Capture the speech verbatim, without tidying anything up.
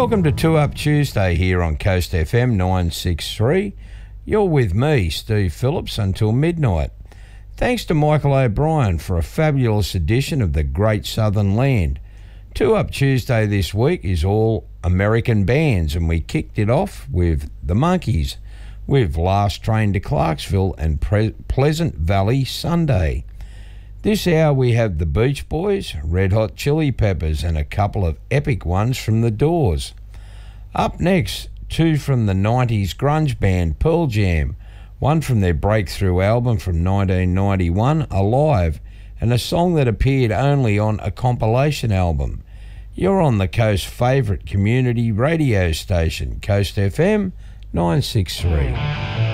Welcome to Two Up Tuesday here on Coast F M nine sixty-three. You're with me, Steve Phillips, until midnight. Thanks to Michael O'Brien for a fabulous edition of the Great Southern Land. Two Up Tuesday this week is all American bands, and we kicked it off with the Monkees, with Last Train to Clarksville and Pre- Pleasant Valley Sunday. This hour we have the Beach Boys, Red Hot Chili Peppers, and a couple of epic ones from the Doors. Up next, two from the nineties grunge band Pearl Jam, one from their breakthrough album from nineteen ninety-one, Alive, and a song that appeared only on a compilation album. You're on the Coast's favourite community radio station, Coast F M nine sixty-three.